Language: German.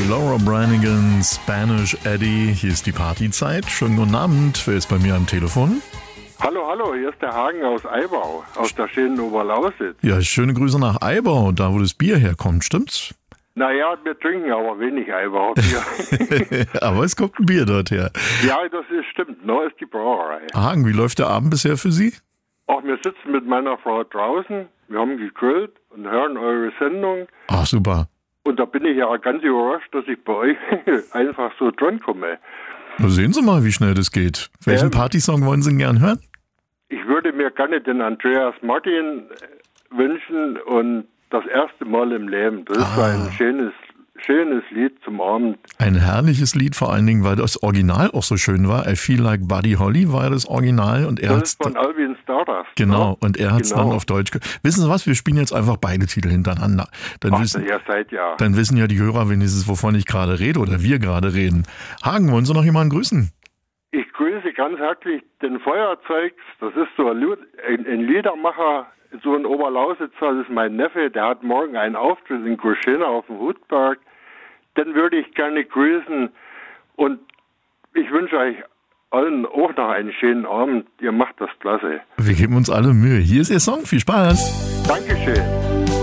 Laura Branigan, Spanish Eddie. Hier ist die Partyzeit. Schönen guten Abend. Wer ist bei mir am Telefon? Hallo, hier ist der Hagen aus Eibau, aus der schönen Oberlausitz. Ja, schöne Grüße nach Eibau, da wo das Bier herkommt, stimmt's? Naja, wir trinken aber wenig Eibau-Bier. Aber es kommt ein Bier dort her. Ja, das stimmt, ne, ist die Brauerei. Hagen, wie läuft der Abend bisher für Sie? Auch wir sitzen mit meiner Frau draußen, wir haben gegrillt und hören eure Sendung. Ach, super. Und da bin ich ja ganz überrascht, dass ich bei euch einfach so dran komme. Na, sehen Sie mal, wie schnell das geht. Welchen Partysong wollen Sie denn gern hören? Ich würde mir gerne den Andreas Martin wünschen und das erste Mal im Leben. Das ist so ein schönes Lied zum Abend. Ein herrliches Lied, vor allen Dingen, weil das Original auch so schön war. I Feel Like Buddy Holly war ja das Original. Und das ist von Alvin Stardust. Genau, ne? und er hat es dann auf Deutsch. Wissen Sie was, wir spielen jetzt einfach beide Titel hintereinander. Dann wissen ja die Hörer wenigstens, wovon ich gerade rede oder wir gerade reden. Hagen, wollen Sie noch jemanden grüßen? Ich grüße ganz herzlich den Feuerzeugs. Das ist so ein Liedermacher, so ein Oberlausitzer, das ist mein Neffe, der hat morgen einen Auftritt in Kurschena auf dem Hutberg. Den würde ich gerne grüßen und ich wünsche euch allen auch noch einen schönen Abend. Ihr macht das klasse. Wir geben uns alle Mühe. Hier ist Ihr Song. Viel Spaß. Dankeschön.